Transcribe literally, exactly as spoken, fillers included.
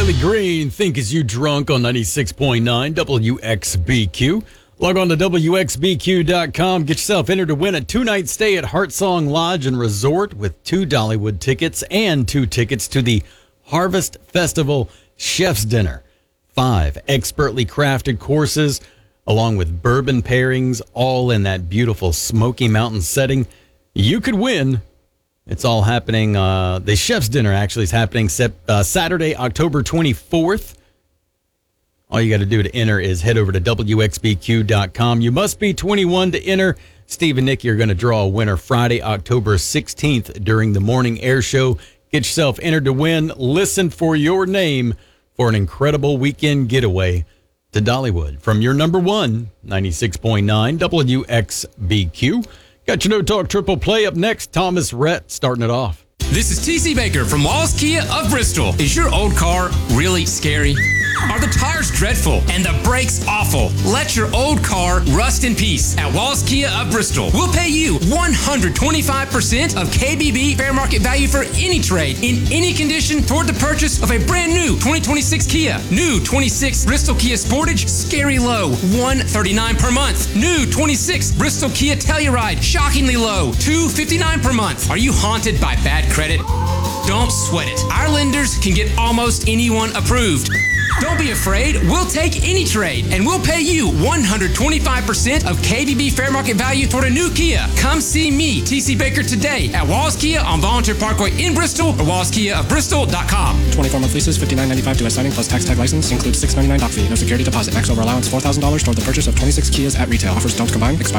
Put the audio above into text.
Riley Green, Think As You Drunk on ninety-six point nine W X B Q. Log on to W X B Q dot com. Get yourself entered to win a two-night stay at Heartsong Lodge and Resort with two Dollywood tickets and two tickets to the Harvest Festival Chef's Dinner. Five expertly crafted courses along with bourbon pairings, all in that beautiful Smoky Mountain setting. You could win. It's all happening. Uh, the Chef's Dinner actually is happening sep- uh, Saturday, October twenty-fourth. All you got to do to enter is head over to W X B Q dot com. You must be twenty-one to enter. Steve and Nikki are going to draw a winner Friday, October sixteenth during the morning air show. Get yourself entered to win. Listen for your name for an incredible weekend getaway to Dollywood. From your number one, ninety-six point nine W X B Q. Got your No Talk Triple Play up next. Thomas Rhett starting it off. This is T C Baker from Wallace Kia of Bristol. Is your old car really scary? Are the tires dreadful and the brakes awful? Let your old car rust in peace at Wallace Kia of Bristol. We'll pay you one hundred twenty-five percent of K B B fair market value for any trade in any condition toward the purchase of a brand new twenty twenty-six Kia. New twenty-six Bristol Kia Sportage, scary low, one hundred thirty-nine dollars per month. New twenty-six Bristol Kia Telluride, shockingly low, two hundred fifty-nine dollars per month. Are you haunted by bad credit? Don't sweat it. Our lenders can get almost anyone approved. Don't be afraid. We'll take any trade, and we'll pay you one hundred twenty-five percent of K B B fair market value for a new Kia. Come see me, T C Baker, today at Wallace Kia on Volunteer Parkway in Bristol or Wallace Kia of Bristol dot com. twenty-four month leases, fifty-nine ninety-five due at signing plus tax tag license. Includes six ninety-nine doc fee. No security deposit. Max over allowance four thousand dollars toward the purchase of twenty-six Kias at retail. Offers don't combine. Expire